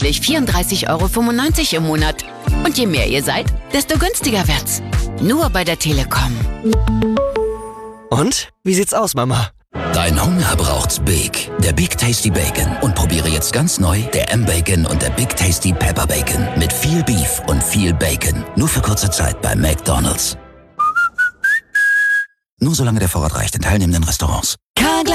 monatlich 34,95 € im Monat. Und je mehr ihr seid, desto günstiger wird's. Nur bei der Telekom. Und? Wie sieht's aus, Mama? Dein Hunger braucht's Big. Der Big Tasty Bacon. Und probiere jetzt ganz neu der M-Bacon und der Big Tasty Pepper Bacon. Mit viel Beef und viel Bacon. Nur für kurze Zeit bei McDonald's. Nur solange der Vorrat reicht in teilnehmenden Restaurants.